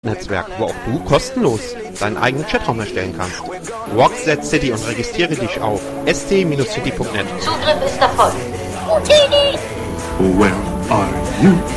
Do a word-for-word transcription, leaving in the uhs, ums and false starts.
Netzwerk, wo auch du kostenlos deinen eigenen Chatraum erstellen kannst. Rockset City und registriere dich auf s t Bindestrich city Punkt net. Zugriff ist erfolgt. Where are you?